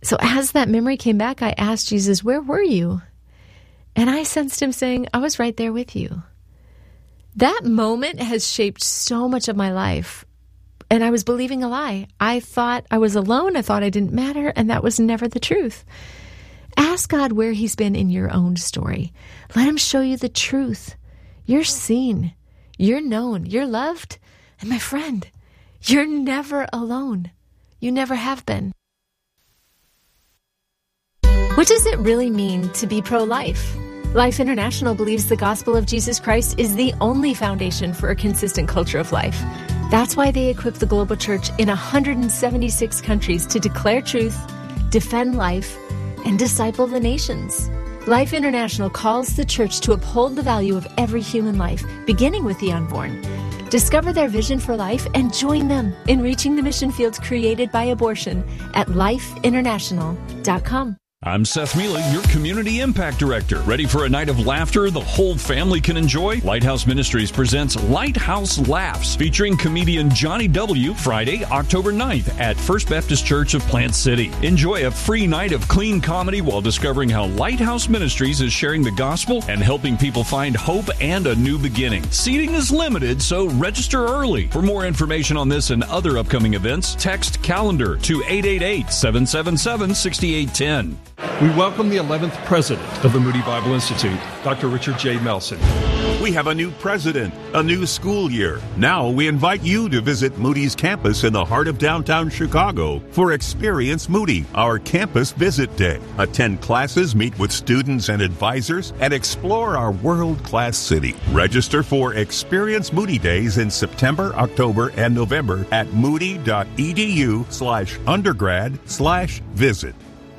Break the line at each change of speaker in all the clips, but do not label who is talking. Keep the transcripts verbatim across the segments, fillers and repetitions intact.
So as that memory came back, I asked Jesus, where were you? And I sensed him saying, I was right there with you. That moment has shaped so much of my life. And I was believing a lie. I thought I was alone. I thought I didn't matter. And that was never the truth. Ask God where he's been in your own story. Let him show you the truth. You're seen. You're known. You're loved. And my friend, you're never alone. You never have been. What does it really mean to be pro-life? Life International believes the gospel of Jesus Christ is the only foundation for a consistent culture of life. That's why they equip the global church in one hundred seventy-six countries to declare truth, defend life, and disciple the nations. Life International calls the church to uphold the value of every human life, beginning with the unborn. Discover their vision for life and join them in reaching the mission fields created by abortion at life international dot com.
I'm Seth Mila, your Community Impact Director. Ready for a night of laughter the whole family can enjoy? Lighthouse Ministries presents Lighthouse Laughs, featuring comedian Johnny W. Friday, October ninth at First Baptist Church of Plant City. Enjoy a free night of clean comedy while discovering how Lighthouse Ministries is sharing the gospel and helping people find hope and a new beginning. Seating is limited, so register early. For more information on this and other upcoming events, text CALENDAR to eight eight eight, seven seven seven, six eight one zero.
We welcome the eleventh president of the Moody Bible Institute, Doctor Richard J. Melson.
We have a new president, a new school year. Now we invite you to visit Moody's campus in the heart of downtown Chicago for Experience Moody, our campus visit day. Attend classes, meet with students and advisors, and explore our world-class city. Register for Experience Moody Days in September, October, and November at moody.edu slash undergrad slash visit.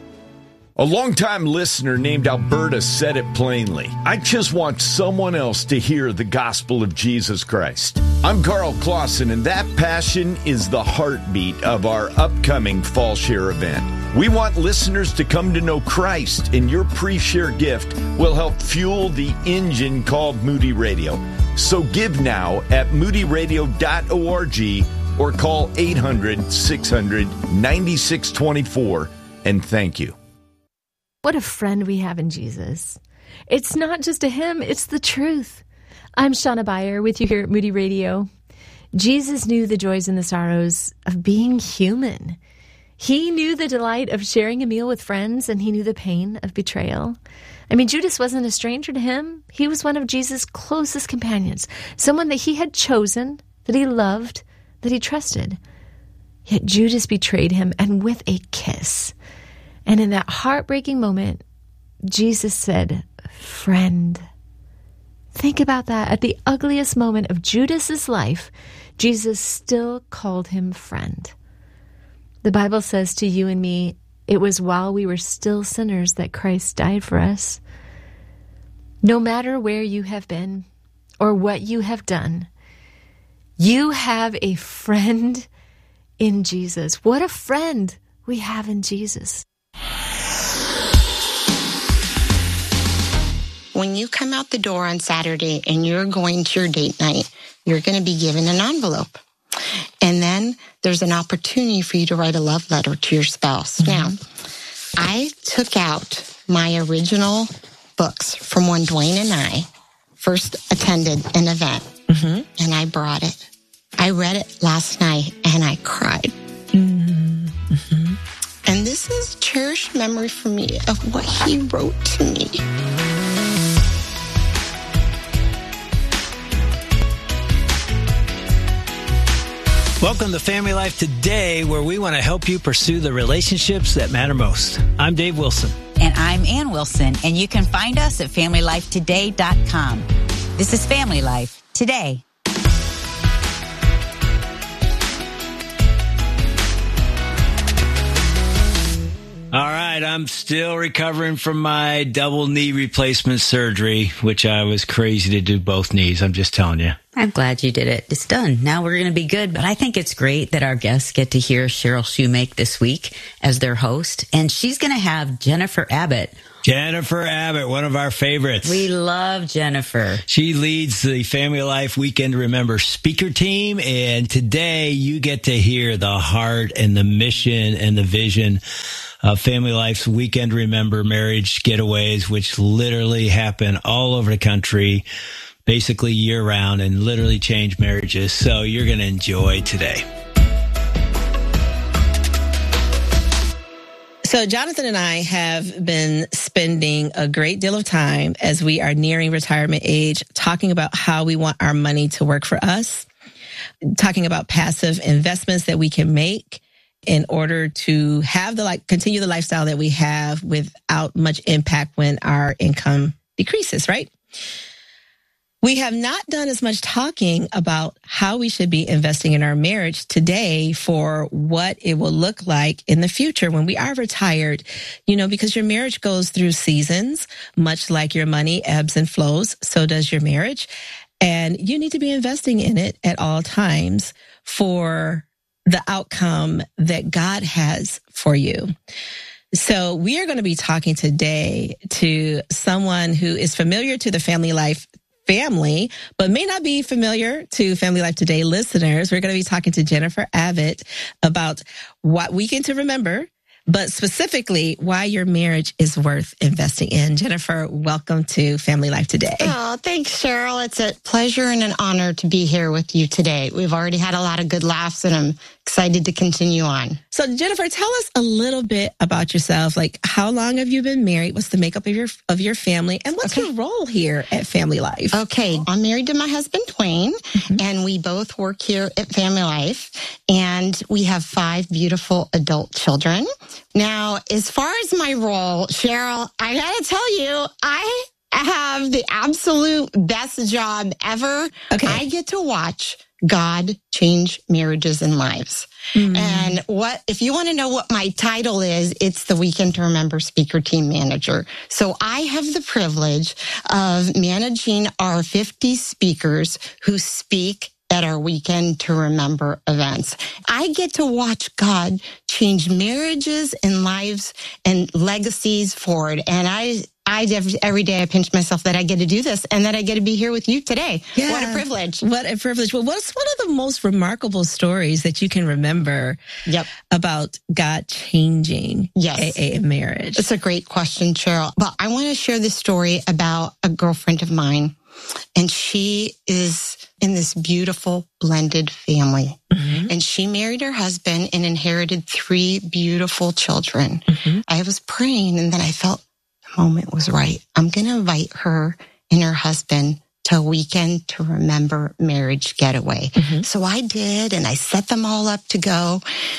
A longtime listener named Alberta said it plainly. I just want someone else to hear the gospel of Jesus Christ. I'm Carl Clausen, and that passion is the heartbeat of our upcoming Fall Share event. We want listeners to come to know Christ, and your pre-share gift will help fuel the engine called Moody Radio. So give now at moody radio dot org or call eight hundred, six hundred, ninety-six twenty-four, and thank you.
What a friend we have in Jesus. It's not just a hymn, it's the truth. I'm Shauna Beyer with you here at Moody Radio. Jesus knew the joys and the sorrows of being human. He knew the delight of sharing a meal with friends, and he knew the pain of betrayal. I mean, Judas wasn't a stranger to him. He was one of Jesus' closest companions, someone that he had chosen, that he loved, that he trusted. Yet Judas betrayed him, and with a kiss. And in that heartbreaking moment, Jesus said, friend. Think about that. At the ugliest moment of Judas's life, Jesus still called him friend. The Bible says to you and me, it was while we were still sinners that Christ died for us. No matter where you have been or what you have done, you have a friend in Jesus. What a friend we have in Jesus.
When you come out the door on Saturday and you're going to your date night, you're going to be given an envelope. And then there's an opportunity for you to write a love letter to your spouse. Mm-hmm. Now, I took out my original books from when Dwayne and I first attended an event, mm-hmm. and I brought it. I read it last night and I cried. Mm-hmm. And this is a cherished memory for me of what he wrote to me.
Welcome to Family Life Today, where we want to help you pursue the relationships that matter most. I'm Dave Wilson.
And I'm Ann Wilson, and you can find us at family life today dot com. This is Family Life Today.
All right, I'm still recovering from my double knee replacement surgery, which I was crazy to do both knees. I'm just telling you.
I'm glad you did it. It's done. Now we're going to be good. But I think it's great that our guests get to hear Cheryl Shoemake this week as their host. And she's going to have Jennifer Abbott.
Jennifer Abbott, one of our favorites.
We love Jennifer.
She leads the Family Life Weekend to Remember speaker team. And today you get to hear the heart and the mission and the vision uh, Family Life's Weekend Remember Marriage Getaways, which literally happen all over the country, basically year round, and literally change marriages. So you're going to enjoy today.
So Jonathan and I have been spending a great deal of time as we are nearing retirement age talking about how we want our money to work for us, talking about passive investments that we can make in order to have the like continue the lifestyle that we have without much impact when our income decreases, right? We have not done as much talking about how we should be investing in our marriage today for what it will look like in the future when we are retired, you know, because your marriage goes through seasons, much like your money ebbs and flows. So does your marriage. And you need to be investing in it at all times for the outcome that God has for you. So we are going to be talking today to someone who is familiar to the Family Life family, but may not be familiar to Family Life Today listeners. We're going to be talking to Jennifer Abbott about what Weekend to Remember, but specifically why your marriage is worth investing in. Jennifer, welcome to Family Life Today.
Oh, thanks, Cheryl. It's a pleasure and an honor to be here with you today. We've already had a lot of good laughs, and I'm excited to continue on.
So, Jennifer, tell us a little bit about yourself. Like, how long have you been married? What's the makeup of your of your family? And what's okay. your role here at Family Life?
Okay, I'm married to my husband, Dwayne, mm-hmm. and we both work here at Family Life, and we have five beautiful adult children. Now, as far as my role, Cheryl, I gotta tell you, I have the absolute best job ever. Okay. I get to watch God change marriages and lives. Mm. And what, if you want to know what my title is, it's the Weekend to Remember Speaker Team Manager. So I have the privilege of managing our fifty speakers who speak at our Weekend to Remember events. I get to watch God change marriages and lives and legacies forward. And I, I every day I pinch myself that I get to do this and that I get to be here with you today. Yeah. What a privilege.
What a privilege. Well, what's one of the most remarkable stories that you can remember yep. about God changing yes. a, a marriage?
It's a great question, Cheryl. But I want to share this story about a girlfriend of mine. And she is in this beautiful blended family. Mm-hmm. And she married her husband and inherited three beautiful children. Mm-hmm. I was praying, and then I felt the moment was right. I'm going to invite her and her husband to a Weekend to Remember marriage getaway. Mm-hmm. So I did, and I set them all up to go.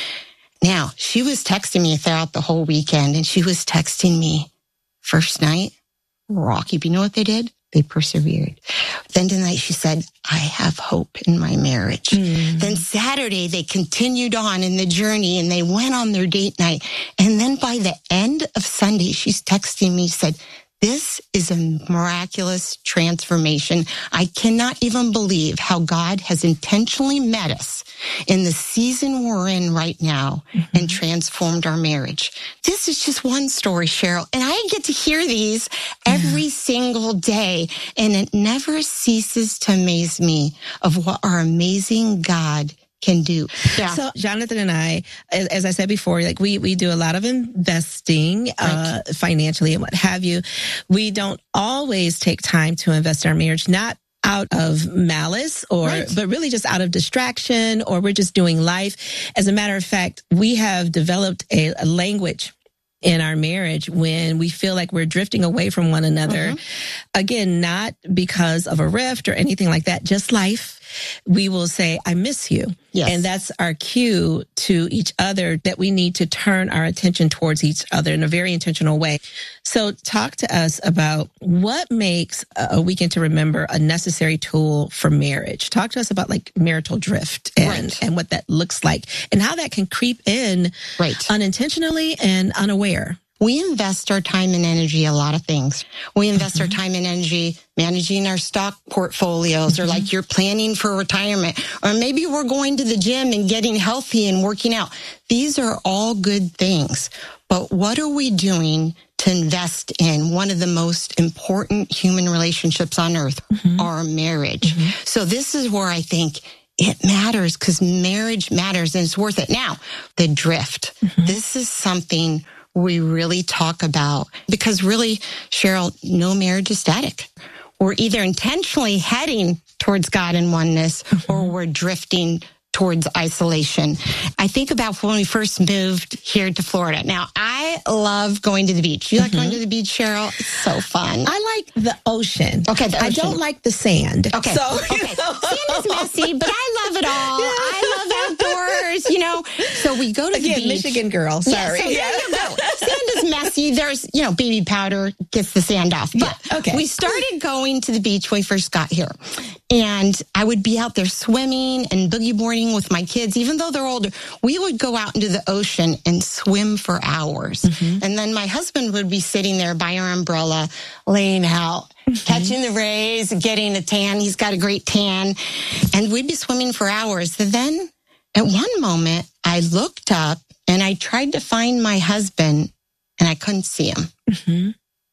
Now, she was texting me throughout the whole weekend, and she was texting me first night, rocky. But you know what they did? They persevered. Then tonight she said, I have hope in my marriage. Mm. Then Saturday they continued on in the journey and they went on their date night. And then by the end of Sunday, she's texting me, said, this is a miraculous transformation. I cannot even believe how God has intentionally met us in the season we're in right now mm-hmm. and transformed our marriage. This is just one story, Cheryl, and I get to hear these every yeah. single day, and it never ceases to amaze me of what our amazing God can do. Yeah.
So Jonathan and I, as, as I said before, like we, we do a lot of investing, right. uh, financially and what have you. We don't always take time to invest in our marriage, not out of malice or, right. but really just out of distraction, or we're just doing life. As a matter of fact, we have developed a, a language in our marriage when we feel like we're drifting away from one another. Mm-hmm. Again, not because of a rift or anything like that, just life. We will say, I miss you. Yes. And that's our cue to each other that we need to turn our attention towards each other in a very intentional way. So talk to us about what makes a Weekend to Remember a necessary tool for marriage. Talk to us about like marital drift and, right. and what that looks like and how that can creep in right. unintentionally and unaware.
We invest our time and energy a lot of things. We invest mm-hmm. our time and energy managing our stock portfolios, mm-hmm. or like you're planning for retirement, or maybe we're going to the gym and getting healthy and working out. These are all good things. But what are we doing to invest in one of the most important human relationships on earth, mm-hmm. our marriage? Mm-hmm. So this is where I think it matters, because marriage matters and it's worth it. Now, the drift. Mm-hmm. This is something we really talk about, because really, Cheryl, no marriage is static. We're either intentionally heading towards God and oneness, mm-hmm. or we're drifting towards isolation. I think about when we first moved here to Florida. Now, I love going to the beach. You like mm-hmm. going to the beach, Cheryl? It's so fun.
I like the ocean.
Okay, the ocean.
I don't like the sand.
Okay,
so,
okay. Sand is messy, but I love it all. Yeah. I love outdoors, you know. So we go to the
Again,
beach.
Michigan girl, sorry.
Yeah, so yeah. there you go. Sand is messy. There's, you know, baby powder gets the sand off. But
yeah, okay.
we started going to the beach when we first got here. And I would be out there swimming and boogie boarding with my kids. Even though they're older, we would go out into the ocean and swim for hours. Mm-hmm. And then my husband would be sitting there by our umbrella, laying out, mm-hmm. catching the rays, getting a tan. He's got a great tan. And we'd be swimming for hours. And then at one moment, I looked up and I tried to find my husband and I couldn't see him. Mm-hmm.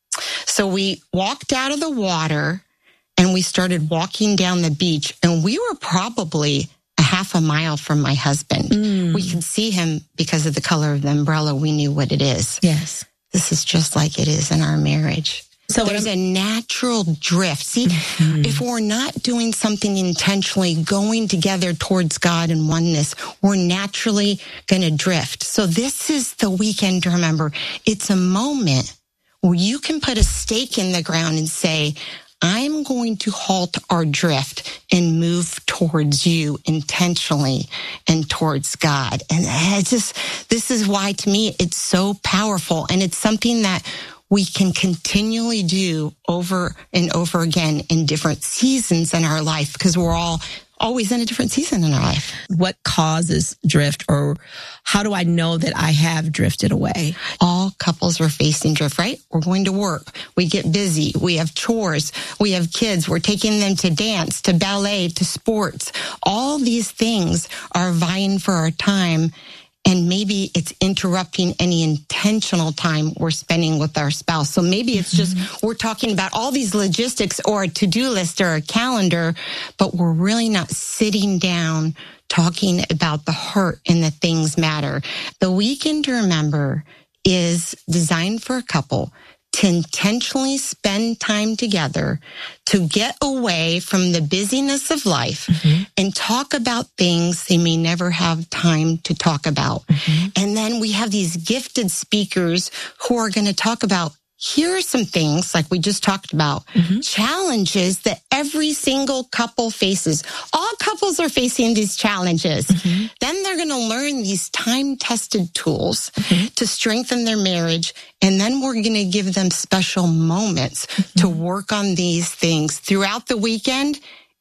So we walked out of the water and we started walking down the beach, and we were probably a half a mile from my husband. Mm. We could see him because of the color of the umbrella. We knew what it is.
Yes.
This is just like it is in our marriage. So there's a natural drift. See, mm-hmm. if we're not doing something intentionally, going together towards God and oneness, we're naturally going to drift. So this is the weekend to remember. It's a moment where you can put a stake in the ground and say, I'm going to halt our drift and move towards you intentionally and towards God. And it's just, this is why to me, it's so powerful. And it's something that we can continually do over and over again in different seasons in our life, because we're all always in a different season in our life.
What causes drift, or how do I know that I have drifted away?
All couples are facing drift, right? We're going to work. We get busy. We have chores. We have kids. We're taking them to dance, to ballet, to sports. All these things are vying for our time. And maybe it's interrupting any intentional time we're spending with our spouse. So maybe it's just, mm-hmm. we're talking about all these logistics or a to-do list or a calendar, but we're really not sitting down talking about the heart and the things matter. The weekend to remember is designed for a couple to intentionally spend time together, to get away from the busyness of life, mm-hmm. and talk about things they may never have time to talk about. Mm-hmm. And then we have these gifted speakers who are going to talk about, here are some things, like we just talked about, mm-hmm. challenges that every single couple faces. All couples are facing these challenges. Mm-hmm. Then they're going to learn these time-tested tools mm-hmm. to strengthen their marriage. And then we're going to give them special moments mm-hmm. to work on these things throughout the weekend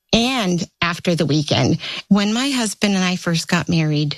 and after the weekend. When my husband and I first got married,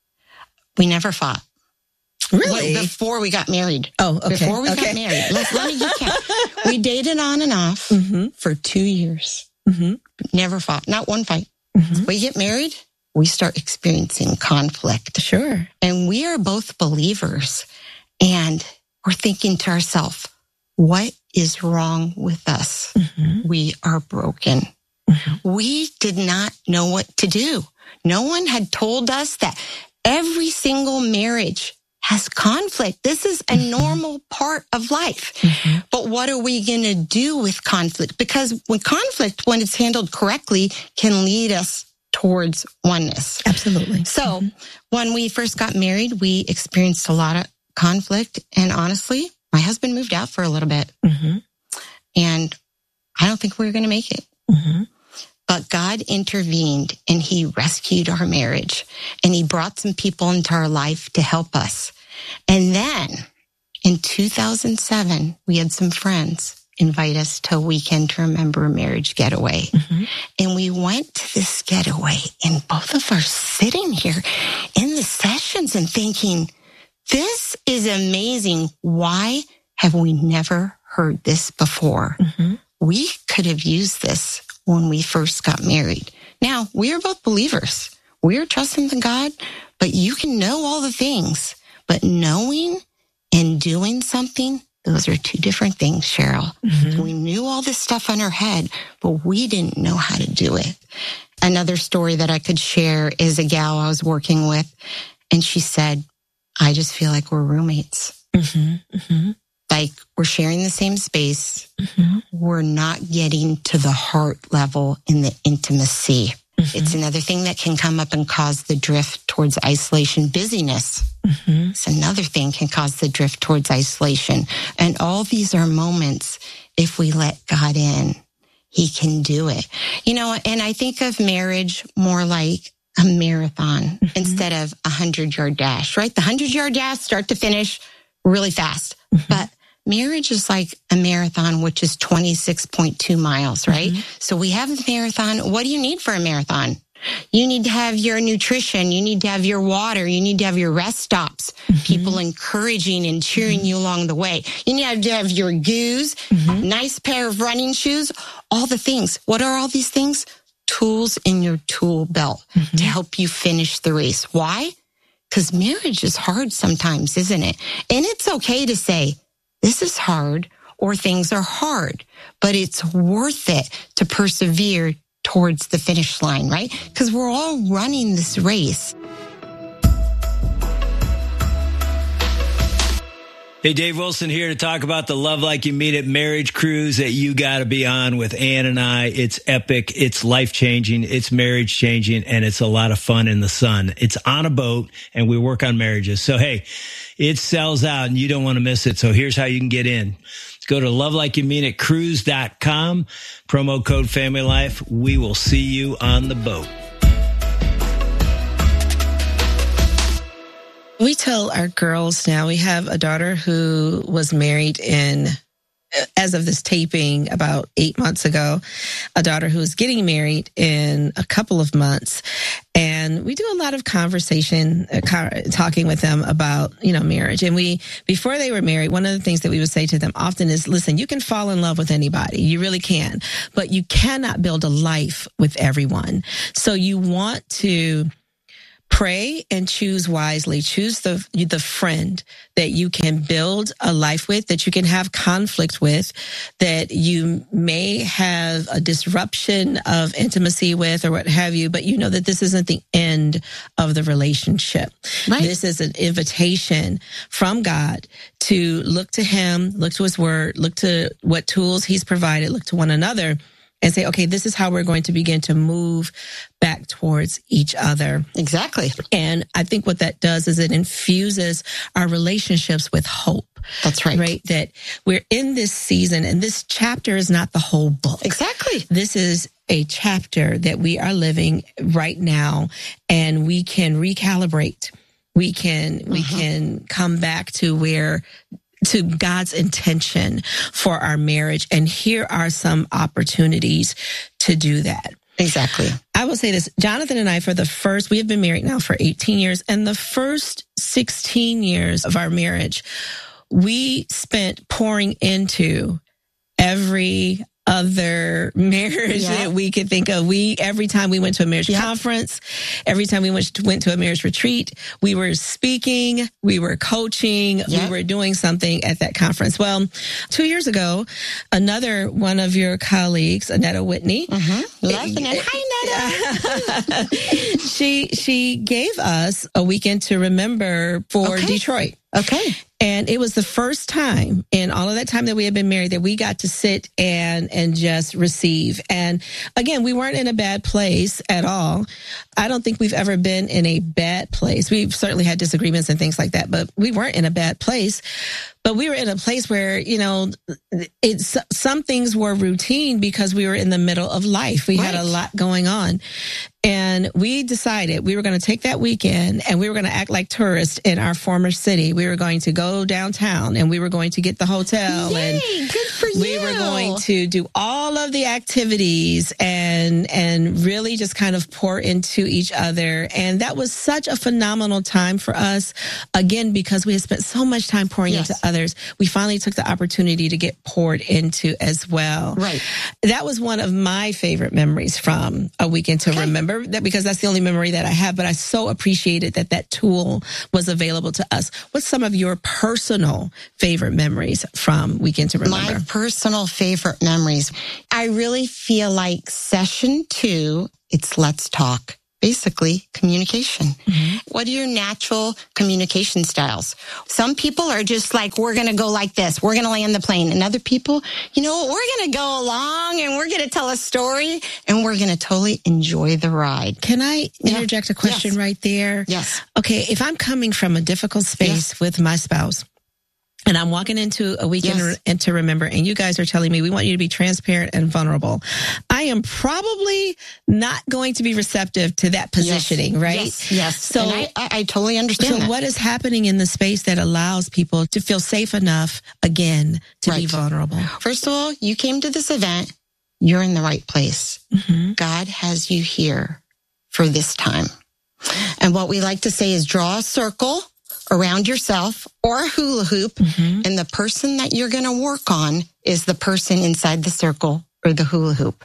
we never fought.
Really?
Before we got married.
Oh, okay.
Before we
okay.
got married. Let's, let me get count. We dated on and off mm-hmm. for two years. Mm-hmm. Never fought. Not one fight. Mm-hmm. We get married, we start experiencing conflict.
Sure.
And we are both believers. And we're thinking to ourselves, what is wrong with us? Mm-hmm. We are broken. Mm-hmm. We did not know what to do. No one had told us that every single marriage has conflict. This is a normal part of life. Mm-hmm. But what are we going to do with conflict? Because when conflict, when it's handled correctly, can lead us towards oneness.
Absolutely.
So
mm-hmm.
when we first got married, we experienced a lot of conflict. And honestly, my husband moved out for a little bit. Mm-hmm. And I don't think we were going to make it. Mm-hmm. But God intervened and he rescued our marriage, and he brought some people into our life to help us. And then in two thousand seven, we had some friends invite us to a weekend to remember marriage getaway. Mm-hmm. And we went to this getaway, and both of us sitting here in the sessions and thinking, this is amazing. Why have we never heard this before? Mm-hmm. We could have used this when we first got married. Now, we are both believers. We are trusting in God, but you can know all the things. But knowing and doing something, those are two different things, Cheryl. Mm-hmm. We knew all this stuff in our head, but we didn't know how to do it. Another story that I could share is a gal I was working with, and she said, I just feel like we're roommates. Mm-hmm, mm-hmm. Like we're sharing the same space. Mm-hmm. We're not getting to the heart level in the intimacy. Mm-hmm. It's another thing that can come up and cause the drift towards isolation. Busyness. Mm-hmm. It's another thing can cause the drift towards isolation. And all these are moments, if we let God in, He can do it. You know, and I think of marriage more like a marathon mm-hmm. instead of a hundred-yard dash, right? The hundred-yard dash, start to finish, really fast. Mm-hmm. But marriage is like a marathon, which is twenty-six point two miles, right? Mm-hmm. So we have a marathon. What do you need for a marathon? You need to have your nutrition. You need to have your water. You need to have your rest stops. Mm-hmm. People encouraging and cheering mm-hmm. you along the way. You need to have your goos, mm-hmm. nice pair of running shoes, all the things. What are all these things? Tools in your tool belt mm-hmm. to help you finish the race. Why? Because marriage is hard sometimes, isn't it? And it's okay to say, this is hard, or things are hard, but it's worth it to persevere towards the finish line, right? Because we're all running this race.
Hey, Dave Wilson here to talk about the Love Like You Mean It marriage cruise that you got to be on with Ann and I. It's epic. It's life-changing. It's marriage-changing, and it's a lot of fun in the sun. It's on a boat, and we work on marriages. So, hey, it sells out, and you don't want to miss it. So here's how you can get in. Go to love like you mean it cruise dot com, promo code Family Life. We will see you on the boat.
We tell our girls now, we have a daughter who was married in, as of this taping, about eight months ago, a daughter who is getting married in a couple of months. And we do a lot of conversation, uh, talking with them about, you know, marriage. And we, before they were married, one of the things that we would say to them often is, listen, you can fall in love with anybody. You really can, but you cannot build a life with everyone. So you want to pray and choose wisely. Choose the the friend that you can build a life with, that you can have conflict with, that you may have a disruption of intimacy with or what have you, but you know that this isn't the end of the relationship. Right. This is an invitation from God to look to Him, look to His Word, look to what tools He's provided, look to one another, and say, okay, this is how we're going to begin to move back towards each other.
Exactly.
And I think what that does is it infuses our relationships with hope.
That's right.
Right? That we're in this season, and this chapter is not the whole book.
Exactly.
This is a chapter that we are living right now, and we can recalibrate. We can, mm-hmm. we can come back to where to God's intention for our marriage. And here are some opportunities to do that.
Exactly.
I will say this, Jonathan and I, for the first, we have been married now for eighteen years, and the first sixteen years of our marriage, we spent pouring into every other marriage yeah. that we could think of. We, every time we went to a marriage yep. conference, every time we went to, went to a marriage retreat, we were speaking, we were coaching, yep. we were doing something at that conference. Well, two years ago, another one of your colleagues, Annetta Whitney,
mm-hmm. Love Annetta. Hi,
Annetta. she, she gave us a weekend to remember for
okay.
Detroit.
Okay.
And it was the first time in all of that time that we had been married that we got to sit and and just receive. And again, we weren't in a bad place at all. I don't think we've ever been in a bad place. We've certainly had disagreements and things like that, but we weren't in a bad place. But we were in a place where, you know, it's, some things were routine because we were in the middle of life. We right. had a lot going on. And we decided we were going to take that weekend and we were going to act like tourists in our former city. We were going to go downtown and we were going to get the hotel.
Yay,
and
good for you.
We were going to do all of the activities and, and really just kind of pour into each other. And that was such a phenomenal time for us. Again, because we had spent so much time pouring yes. into others, we finally took the opportunity to get poured into as well.
Right.
That was one of my favorite memories from A Weekend to okay. Remember. That because that's the only memory that I have, but I so appreciated that that tool was available to us. What's some of your personal favorite memories from Weekend to Remember?
My personal favorite memories. I really feel like session two, it's Let's Talk. basically communication. Mm-hmm. What are your natural communication styles? Some people are just like, we're going to go like this. We're going to land the plane. And other people, you know, we're going to go along and we're going to tell a story and we're going to totally enjoy the ride.
Can I interject
yeah.
a question
yes.
right there?
Yes.
Okay. If I'm coming from a difficult space yes. with my spouse, and I'm walking into a weekend yes. and to remember, and you guys are telling me we want you to be transparent and vulnerable, I am probably not going to be receptive to that positioning,
yes.
right?
Yes. yes.
So
and I, I, I totally understand
So
that.
what is happening in the space that allows people to feel safe enough, again, to right. be vulnerable?
First of all, you came to this event. You're in the right place. Mm-hmm. God has you here for this time. And what we like to say is draw a circle around yourself or a hula hoop, mm-hmm. and the person that you're going to work on is the person inside the circle or the hula hoop.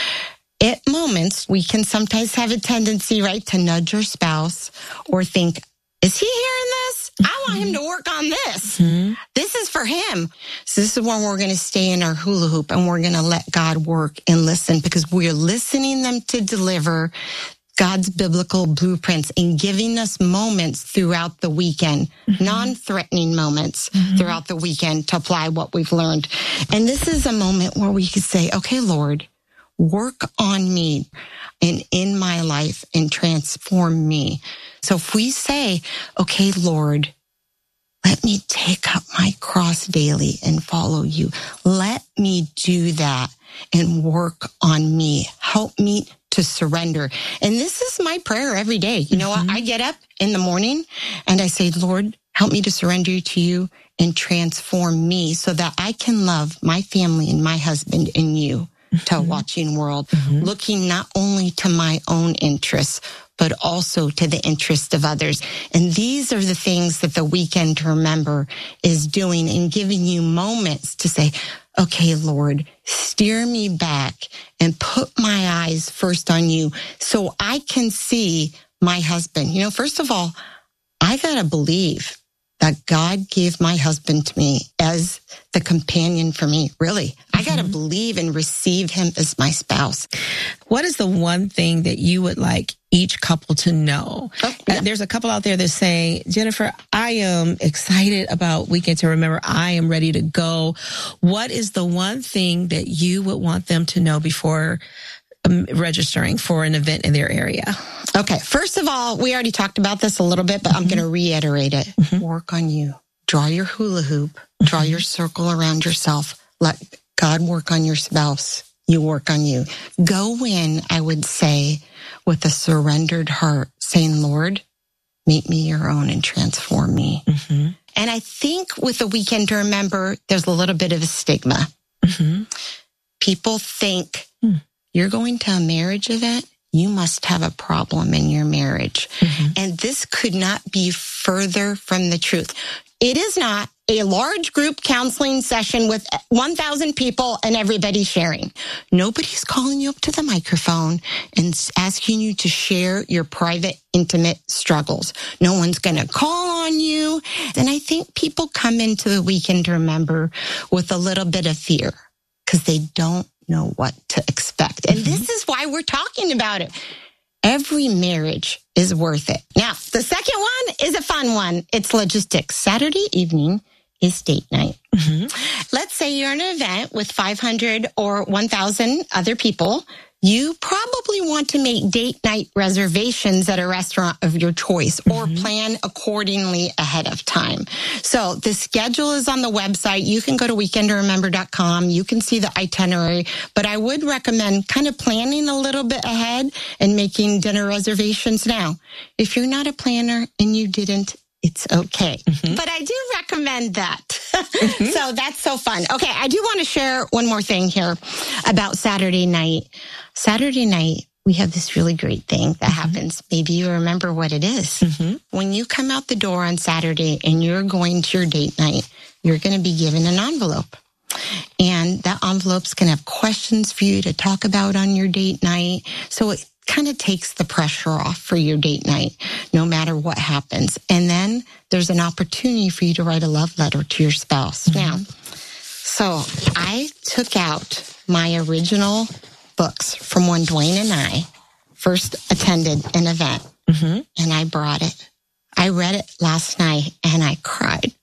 At moments, we can sometimes have a tendency, right, to nudge our spouse or think, is he hearing this? I want him to work on this. Mm-hmm. This is for him. So this is when we're going to stay in our hula hoop and we're going to let God work and listen, because we're listening them to deliver God's biblical blueprints and giving us moments throughout the weekend, mm-hmm. non-threatening moments mm-hmm. throughout the weekend to apply what we've learned. And this is a moment where we could say, okay, Lord, work on me and in my life and transform me. So if we say, okay, Lord, let me take up my cross daily and follow you. Let me do that and work on me. Help me to surrender. And this is my prayer every day. You know what? Mm-hmm. I get up in the morning and I say, Lord, help me to surrender to you and transform me so that I can love my family and my husband and you mm-hmm. to a watching world, mm-hmm. looking not only to my own interests, but also to the interest of others. And these are the things that the Weekend to Remember is doing and giving you moments to say, okay, Lord, steer me back and put my eyes first on you so I can see my husband. You know, first of all, I got to believe that God gave my husband to me as the companion for me. Really, mm-hmm. I got to believe and receive him as my spouse.
What is the one thing that you would like each couple to know? Oh, yeah. uh, there's a couple out there that's saying, Jennifer, I am excited about Weekend to Remember. I am ready to go. What is the one thing that you would want them to know before um, registering for an event in their area?
Okay. First of all, we already talked about this a little bit, but mm-hmm. I'm going to reiterate it. Mm-hmm. Work on you. Draw your hula hoop. Mm-hmm. Draw your circle around yourself. Let God work on your spouse. You work on you. Go in, I would say, with a surrendered heart, saying, Lord, make me your own and transform me. Mm-hmm. And I think with the Weekend to Remember, there's a little bit of a stigma. Mm-hmm. People think mm. you're going to a marriage event, you must have a problem in your marriage. Mm-hmm. And this could not be further from the truth. It is not a large group counseling session with one thousand people and everybody sharing. Nobody's calling you up to the microphone and asking you to share your private, intimate struggles. No one's going to call on you. And I think people come into the Weekend to Remember with a little bit of fear because they don't know what to expect. And mm-hmm. this is why we're talking about it. Every marriage is worth it. Now, the second one is a fun one. It's logistics. Saturday evening is date night. Mm-hmm. Let's say you're in an event with five hundred or one thousand other people. You probably want to make date night reservations at a restaurant of your choice or mm-hmm. plan accordingly ahead of time. So the schedule is on the website. You can go to weekend to remember dot com. You can see the itinerary, but I would recommend kind of planning a little bit ahead and making dinner reservations now. If you're not a planner and you didn't, it's okay. Mm-hmm. But I do recommend that. Mm-hmm. So that's so fun. Okay, I do want to share one more thing here about Saturday night. Saturday night, we have this really great thing that mm-hmm. happens. Maybe you remember what it is. Mm-hmm. When you come out the door on Saturday and you're going to your date night, you're going to be given an envelope. And that envelope's going to have questions for you to talk about on your date night. So it kind of takes the pressure off for your date night, no matter what happens. And then there's an opportunity for you to write a love letter to your spouse. Mm-hmm. Now, so I took out my original books from when Dwayne and I first attended an event, mm-hmm. and I brought it. I read it last night, and I cried.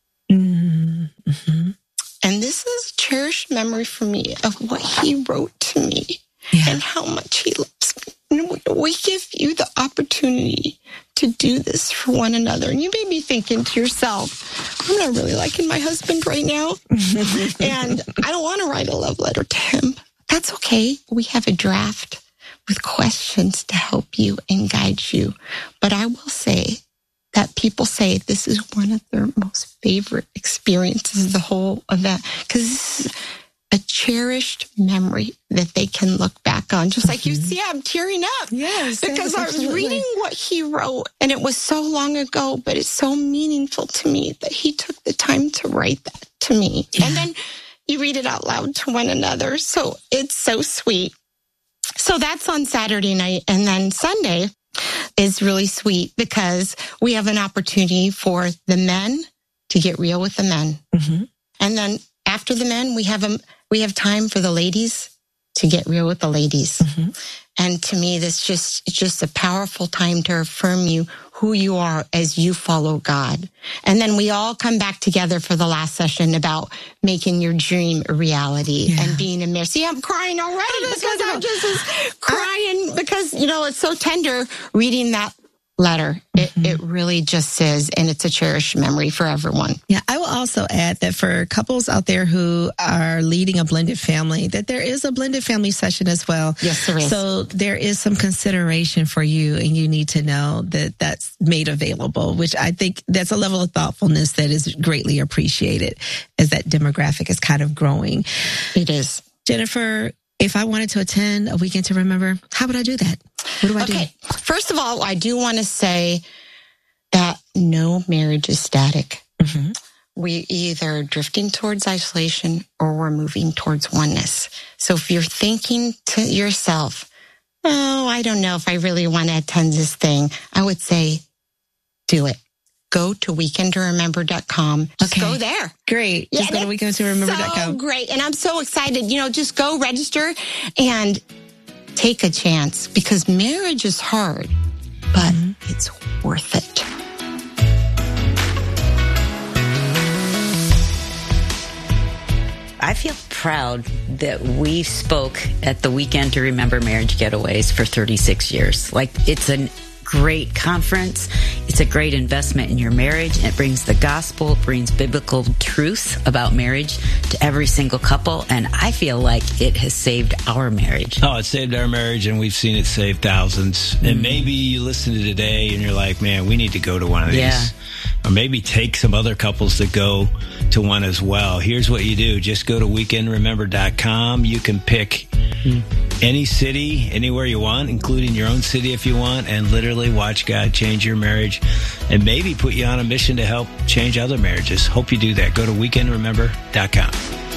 Mm-hmm. And this is a cherished memory for me of what he wrote to me yeah. and how much he loves me. And we give you the opportunity to do this for one another. And you may be thinking to yourself, I'm not really liking my husband right now. And I don't want to write a love letter to him. That's okay. We have a draft with questions to help you and guide you. But I will say that people say this is one of their most favorite experiences of the whole event, because this is a cherished memory that they can look back on. Just like you see, I'm tearing up.
Yes.
Because I was reading what he wrote, and it was so long ago, but it's so meaningful to me that he took the time to write that to me. Yeah. And then you read it out loud to one another. So it's so sweet. So that's on Saturday night. And then Sunday is really sweet because we have an opportunity for the men to get real with the men. Mm-hmm. And then after the men, we have a, we have time for the ladies to get real with the ladies. Mm-hmm. And to me, this just, it's just a powerful time to affirm you who you are as you follow God. And then we all come back together for the last session about making your dream a reality yeah. and being a mayor. See, I'm crying already because I'm just crying because, you know, it's so tender reading that letter. It, mm-hmm. it really just is, and it's a cherished memory for everyone.
Yeah, I will also add that for couples out there who are leading a blended family, that there is a blended family session as well.
Yes, there is.
So there is some consideration for you, and you need to know that that's made available, which I think that's a level of thoughtfulness that is greatly appreciated as that demographic is kind of growing.
It is.
Jennifer, if I wanted to attend a Weekend to Remember, how would I do that? What do I
okay.
do?
First of all, I do want to say that no marriage is static. Mm-hmm. We're either drifting towards isolation or we're moving towards oneness. So if you're thinking to yourself, oh, I don't know if I really want to attend this thing, I would say, do it. Go to weekend to remember dot com. Just
okay.
go there.
Great.
Yeah,
just go to weekend to remember dot com.
So great. And I'm so excited. You know, just go register and take a chance, because marriage is hard, but mm-hmm. it's worth it.
I feel proud that we spoke at the Weekend to Remember Marriage Getaways for thirty-six years. Like, it's a great conference. It's a great investment in your marriage. It brings the gospel, it brings biblical truth about marriage to every single couple. And I feel like it has saved our marriage.
Oh, it saved our marriage, and we've seen it save thousands. Mm-hmm. And maybe you listen to today and you're like, man, we need to go to one of these.
Yeah.
Or maybe take some other couples that go to one as well. Here's what you do. Just go to weekend remember dot com. You can pick mm. any city, anywhere you want, including your own city if you want, and literally watch God change your marriage and maybe put you on a mission to help change other marriages. Hope you do that. Go to weekend remember dot com.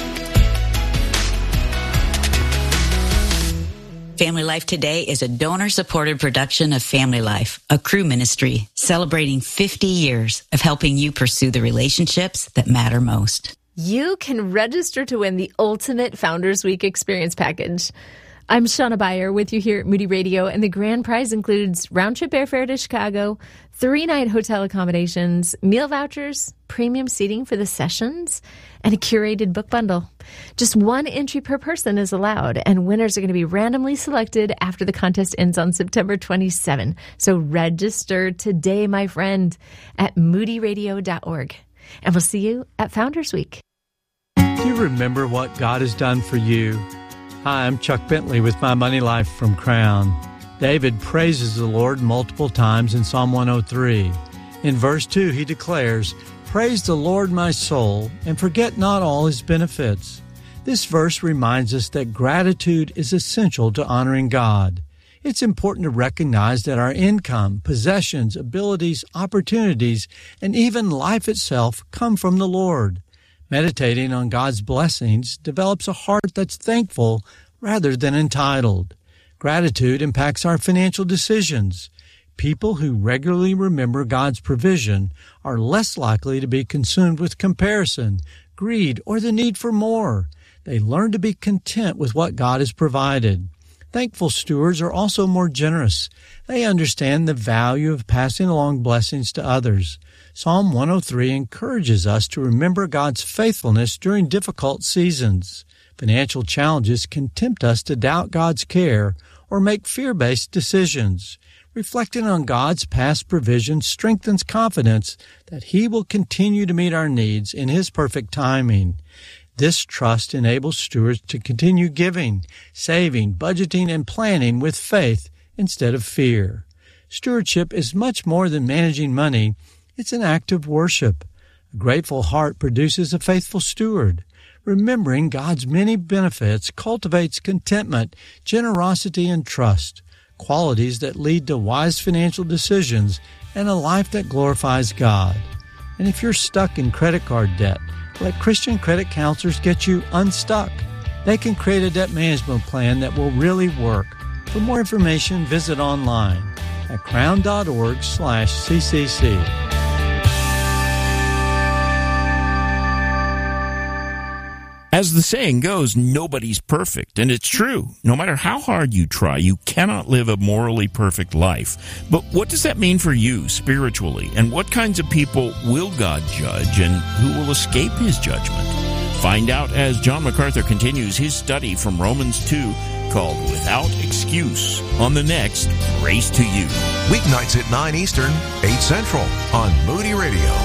Family Life Today is a donor-supported production of Family Life, a crew ministry celebrating fifty years of helping you pursue the relationships that matter most.
You can register to win the ultimate Founders Week experience package. I'm Shauna Beyer with you here at Moody Radio, and the grand prize includes round-trip airfare to Chicago, three-night hotel accommodations, meal vouchers, premium seating for the sessions, and a curated book bundle. Just one entry per person is allowed, and winners are going to be randomly selected after the contest ends on September twenty-seventh. So register today, my friend, at moody radio dot org. And we'll see you at Founders Week.
Do you remember what God has done for you? Hi, I'm Chuck Bentley with My Money Life from Crown. David praises the Lord multiple times in Psalm one oh three. In verse two, he declares, "Praise the Lord, my soul, and forget not all his benefits." This verse reminds us that gratitude is essential to honoring God. It's important to recognize that our income, possessions, abilities, opportunities, and even life itself come from the Lord. Meditating on God's blessings develops a heart that's thankful rather than entitled. Gratitude impacts our financial decisions. People who regularly remember God's provision are less likely to be consumed with comparison, greed, or the need for more. They learn to be content with what God has provided. Thankful stewards are also more generous. They understand the value of passing along blessings to others. Psalm one oh three encourages us to remember God's faithfulness during difficult seasons. Financial challenges can tempt us to doubt God's care or make fear-based decisions. Reflecting on God's past provision strengthens confidence that He will continue to meet our needs in His perfect timing. This trust enables stewards to continue giving, saving, budgeting, and planning with faith instead of fear. Stewardship is much more than managing money. It's an act of worship. A grateful heart produces a faithful steward. Remembering God's many benefits cultivates contentment, generosity, and trust, qualities that lead to wise financial decisions and a life that glorifies God. And if you're stuck in credit card debt, let Christian credit counselors get you unstuck. They can create a debt management plan that will really work. For more information, visit online at crown.org slash CCC.
As the saying goes, nobody's perfect, and it's true. No matter how hard you try, you cannot live a morally perfect life. But what does that mean for you spiritually? And what kinds of people will God judge, and who will escape His judgment? Find out as John MacArthur continues his study from Romans two, called Without Excuse, on the next Grace to You.
Weeknights at nine Eastern, eight Central on Moody Radio.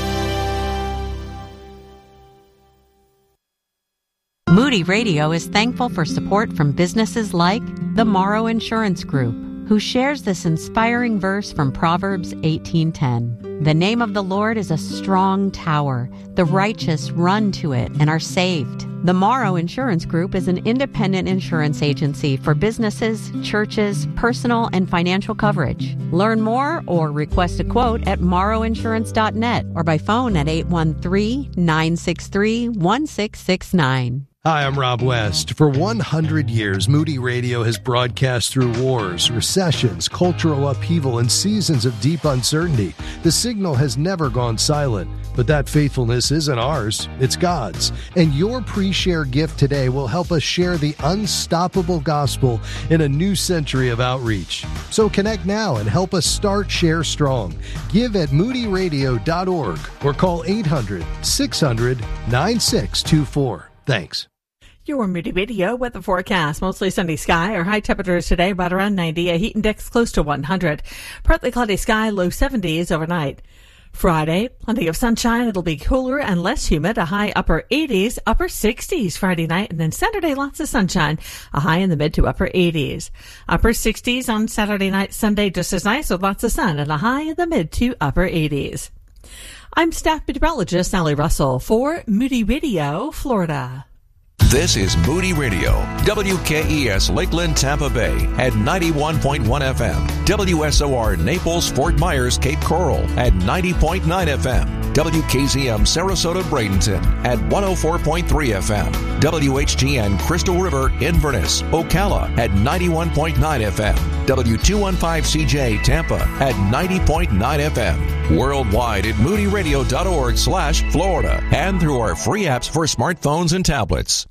Moody Radio is thankful for support from businesses like the Morrow Insurance Group, who shares this inspiring verse from Proverbs eighteen ten. The name of the Lord is a strong tower. The righteous run to it and are saved. The Morrow Insurance Group is an independent insurance agency for businesses, churches, personal, and financial coverage. Learn more or request a quote at morrow insurance dot net or by phone at eight one three, nine six three, one six six nine.
Hi, I'm Rob West. For one hundred years, Moody Radio has broadcast through wars, recessions, cultural upheaval, and seasons of deep uncertainty. The signal has never gone silent, but that faithfulness isn't ours, it's God's. And your pre-share gift today will help us share the unstoppable gospel in a new century of outreach. So connect now and help us start Share Strong. Give at moody radio dot org or call eight hundred, six hundred, nine six two four. Thanks.
Your Moody Radio weather forecast. Mostly sunny sky. Our high temperatures today about around ninety. A heat index close to one hundred. Partly cloudy sky, low seventies overnight. Friday, plenty of sunshine. It'll be cooler and less humid. A high upper eighties, upper sixties Friday night. And then Saturday, lots of sunshine. A high in the mid to upper eighties. Upper sixties on Saturday night. Sunday, just as nice with lots of sun. And a high in the mid to upper eighties. I'm staff meteorologist Sally Russell for Moody Radio, Florida.
This is Moody Radio, W K E S Lakeland, Tampa Bay at ninety-one point one F M, W S O R Naples, Fort Myers, Cape Coral at ninety point nine F M, W K Z M Sarasota, Bradenton at one oh four point three F M, W H G N Crystal River, Inverness, Ocala at ninety-one point nine F M, W two fifteen C J Tampa at ninety point nine F M, worldwide at moody radio dot org slash Florida, and through our free apps for smartphones and tablets.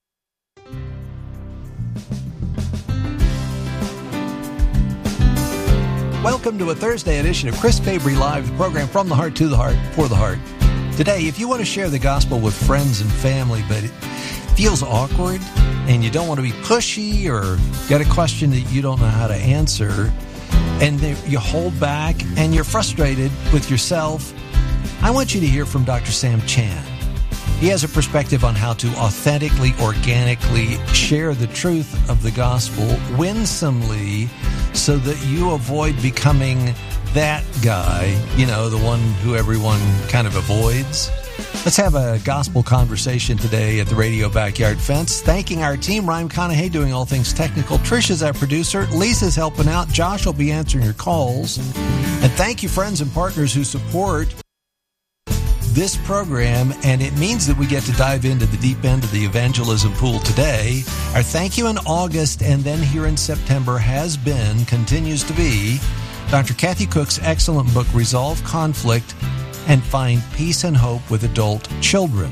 Welcome to a Thursday edition of Chris Fabry Live, the program from the heart to the heart, for the heart. Today, if you want to share the gospel with friends and family, but it feels awkward and you don't want to be pushy or got a question that you don't know how to answer, and you hold back and you're frustrated with yourself, I want you to hear from Doctor Sam Chan. He has a perspective on how to authentically, organically share the truth of the gospel winsomely so that you avoid becoming that guy, you know, the one who everyone kind of avoids. Let's have a gospel conversation today at the Radio Backyard Fence. Thanking our team, Ryan Conahay doing all things technical. Trisha's our producer. Lisa's helping out. Josh will be answering your calls. And thank you, friends and partners who support this program, and it means that we get to dive into the deep end of the evangelism pool today. Our thank you in August and then here in September has been, continues to be, Doctor Kathy Cook's excellent book, Resolve Conflict and Find Peace and Hope with Adult Children.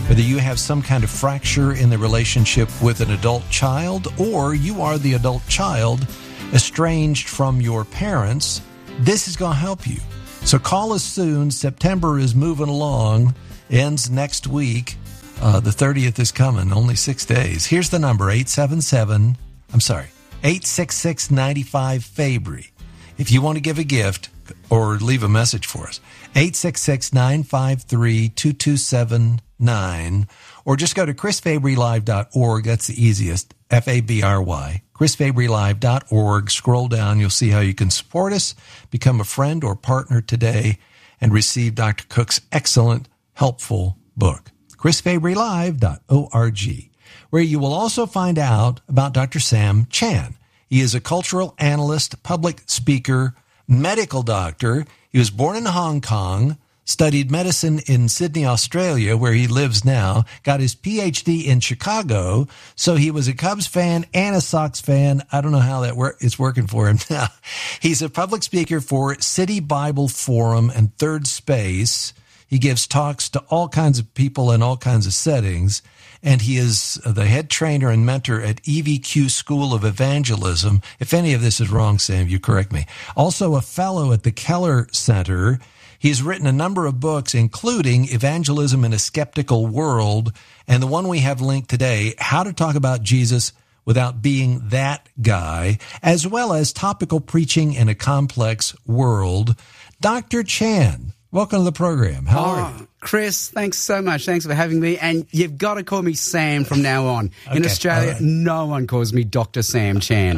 Whether you have some kind of fracture in the relationship with an adult child, or you are the adult child estranged from your parents, this is going to help you. So call us soon. September is moving along, ends next week. Uh, the thirtieth is coming, only six days. Here's the number, eight seven seven, I'm sorry, eight six six, nine five, F A B R Y. If you want to give a gift or leave a message for us, eight six six, nine five three, two two seven nine, or just go to chris fabry live dot org. That's the easiest, F A B R Y, chris fabry live dot org. Scroll down, you'll see how you can support us, become a friend or partner today, and receive Doctor Cook's excellent, helpful book, chris fabry live dot org, where you will also find out about Doctor Sam Chan. He is a cultural analyst, public speaker, medical doctor. He was born in Hong Kong, studied medicine in Sydney, Australia, where he lives now, got his P H D in Chicago, so he was a Cubs fan and a Sox fan. I don't know how that work is working for him now. He's a public speaker for City Bible Forum and Third Space. He gives talks to all kinds of people in all kinds of settings, and he is the head trainer and mentor at E V Q School of Evangelism. If any of this is wrong, Sam, you correct me. Also a fellow at the Keller Center. He's written a number of books, including Evangelism in a Skeptical World, and the one we have linked today, How to Talk About Jesus Without Being That Guy, as well as Topical Preaching in a Complex World. Doctor Chan, welcome to the program. How oh, are you?
Chris, thanks so much. Thanks for having me. And you've got to call me Sam from now on. Okay, in Australia, right. No one calls me Doctor Sam Chan.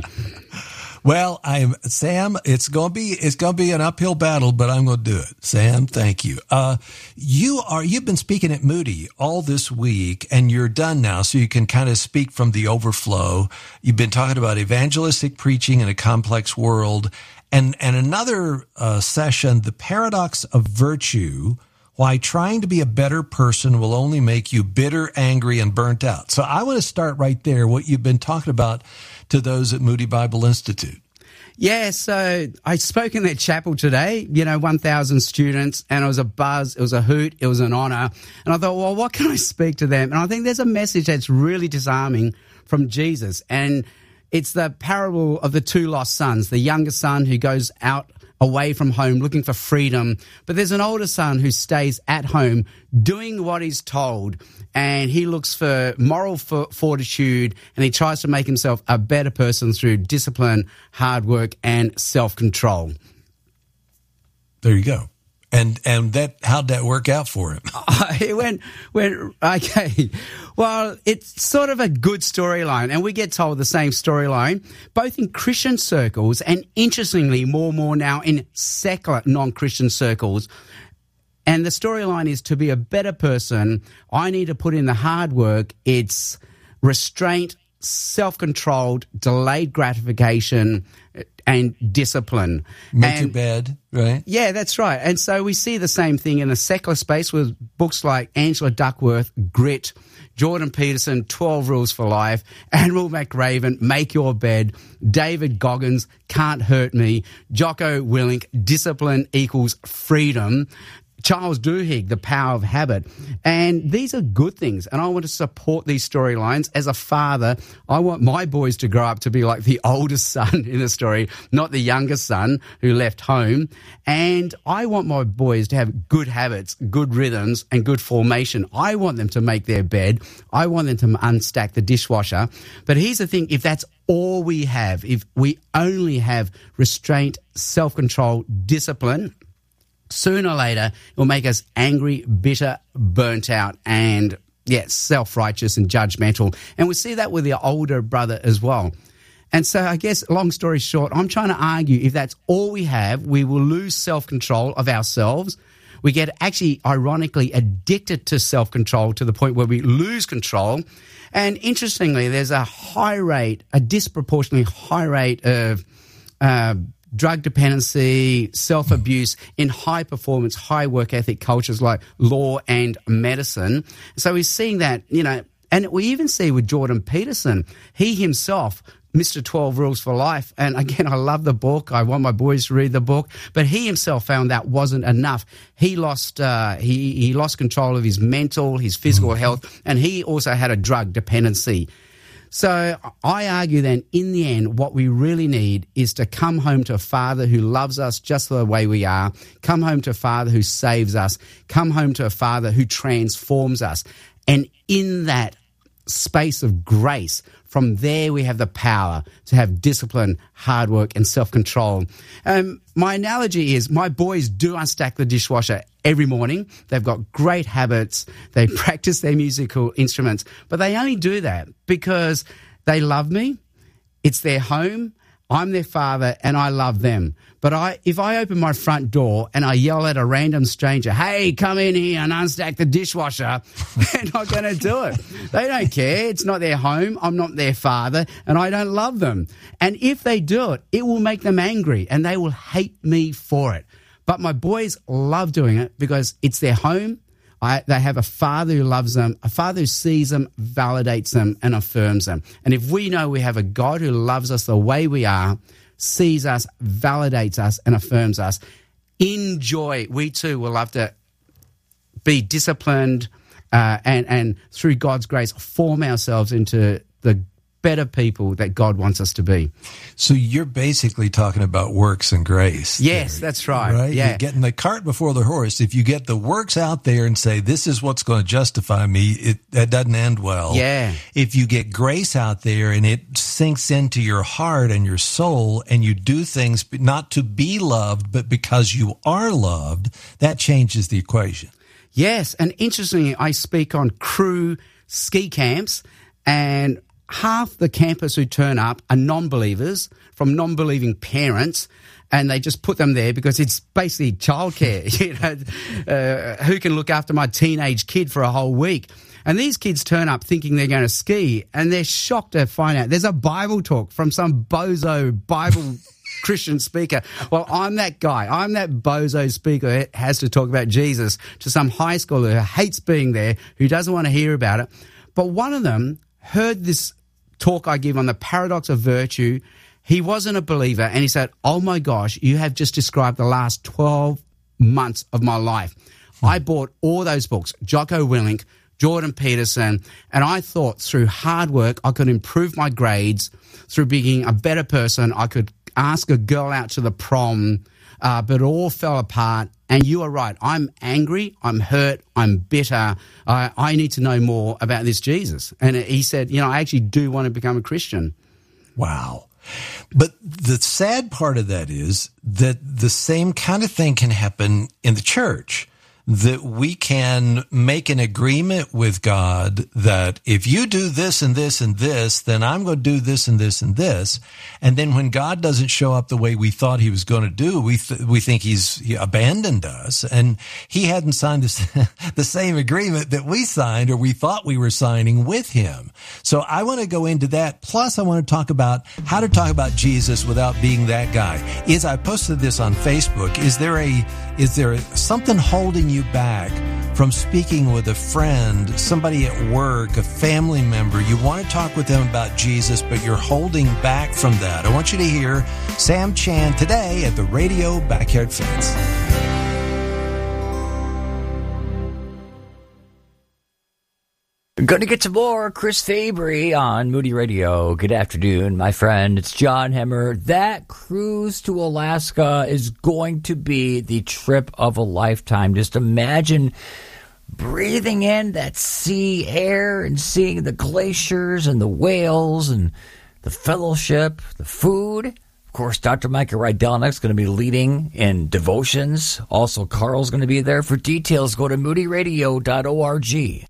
Well, I'm Sam. It's gonna be it's gonna be an uphill battle, but I'm gonna do it. Sam, thank you. Uh, you are you've been speaking at Moody all this week, and you're done now, so you can kind of speak from the overflow. You've been talking about evangelistic preaching in a complex world, and and another uh, session, the paradox of virtue. Why trying to be a better person will only make you bitter, angry, and burnt out. So I want to start right there, what you've been talking about to those at Moody Bible Institute.
Yeah, so I spoke in that chapel today, you know, one thousand students, and it was a buzz, it was a hoot, it was an honor. And I thought, well, what can I speak to them? And I think there's a message that's really disarming from Jesus. And it's the parable of the two lost sons, the younger son who goes out away from home looking for freedom, but there's an older son who stays at home doing what he's told, and he looks for moral fortitude, and he tries to make himself a better person through discipline, hard work, and self-control.
There you go. And and that how'd that work out for him?
uh, it went went okay. Well, it's sort of a good storyline, and we get told the same storyline, both in Christian circles and, interestingly, more and more now in secular non-Christian circles. And the storyline is, to be a better person, I need to put in the hard work. It's restraint, self-controlled, delayed gratification, and discipline.
Make your bed, right?
Yeah, that's right. And so we see the same thing in the secular space with books like Angela Duckworth, Grit, Jordan Peterson, twelve Rules for Life, Admiral McRaven, Make Your Bed, David Goggins, Can't Hurt Me, Jocko Willink, Discipline Equals Freedom, Charles Duhigg, The Power of Habit. And these are good things, and I want to support these storylines. As a father, I want my boys to grow up to be like the oldest son in the story, not the youngest son who left home. And I want my boys to have good habits, good rhythms, and good formation. I want them to make their bed. I want them to unstack the dishwasher. But here's the thing, if that's all we have, if we only have restraint, self-control, discipline, sooner or later, it will make us angry, bitter, burnt out, and, yeah, self-righteous and judgmental. And we see that with the older brother as well. And so I guess, long story short, I'm trying to argue if that's all we have, we will lose self-control of ourselves. We get actually, ironically, addicted to self-control to the point where we lose control. And interestingly, there's a high rate, a disproportionately high rate of uh, drug dependency, self-abuse in high-performance, high-work ethic cultures like law and medicine. So we're seeing that, you know, and we even see with Jordan Peterson, he himself Mister twelve Rules for Life. And again, I love the book. I want my boys to read the book. But he himself found that wasn't enough. He lost uh, he, he lost control of his mental, his physical mm-hmm. health, and he also had a drug dependency. So I argue then, in the end, what we really need is to come home to a Father who loves us just the way we are, come home to a Father who saves us, come home to a Father who transforms us. And in that space of grace, from there we have the power to have discipline, hard work, and self-control. Um, my analogy is my boys do unstack the dishwasher every morning. They've got great habits. They practice their musical instruments. But they only do that because they love me. It's their home. I'm their father, and I love them. But I, if I open my front door and I yell at a random stranger, hey, come in here and unstack the dishwasher, they're not going to do it. They don't care. It's not their home. I'm not their father, and I don't love them. And if they do it, it will make them angry, and they will hate me for it. But my boys love doing it because it's their home. I, they have a father who loves them, a father who sees them, validates them, and affirms them. And if we know we have a God who loves us the way we are, sees us, validates us, and affirms us, in joy, we too will love to be disciplined uh, and, and through God's grace, form ourselves into the better people that God wants us to be.
So you're basically talking about works and grace.
Yes,
there,
that's right.
Right?
Yeah.
You're getting the cart before the horse. If you get the works out there and say, this is what's going to justify me, it that doesn't end well.
Yeah.
If you get grace out there and it sinks into your heart and your soul and you do things not to be loved, but because you are loved, that changes the equation.
Yes. And interestingly, I speak on crew ski camps, and half the campers who turn up are non-believers from non-believing parents, and they just put them there because it's basically childcare. You know, uh, who can look after my teenage kid for a whole week? And these kids turn up thinking they're going to ski, and they're shocked to find out there's a Bible talk from some bozo Bible Christian speaker. Well, I'm that guy. I'm that bozo speaker who has to talk about Jesus to some high schooler who hates being there, who doesn't want to hear about it. But one of them heard this talk I give on the paradox of virtue. He wasn't a believer, and he said, oh my gosh, you have just described the last twelve months of my life. I bought all those books, Jocko Willink, Jordan Peterson, and I thought through hard work I could improve my grades. Through being a better person, I could ask a girl out to the prom, uh, but it all fell apart. And you are right. I'm angry. I'm hurt. I'm bitter. I, I need to know more about this Jesus. And he said, you know, I actually do want to become a Christian.
Wow. But the sad part of that is that the same kind of thing can happen in the church. That we can make an agreement with God that if you do this and this and this, then I'm going to do this and this and this. And then when God doesn't show up the way we thought he was going to do, we th- we think he's he abandoned us. And he hadn't signed this, the same agreement that we signed or we thought we were signing with him. So I want to go into that. Plus, I want to talk about how to talk about Jesus without being that guy. Is I posted this on Facebook. Is there a is there something holding you back from speaking with a friend, somebody at work, a family member? You want to talk with them about Jesus, but you're holding back from that. I want you to hear Sam Chan today at the Radio Backyard Fence.
Going to get some more Chris Fabry on Moody Radio. Good afternoon, my friend. It's John Hemmer. That cruise to Alaska is going to be the trip of a lifetime. Just imagine breathing in that sea air and seeing the glaciers and the whales and the fellowship, the food. Of course, Doctor Micah Rydelnik is going to be leading in devotions. Also, Carl's going to be there. For details, go to moody radio dot org.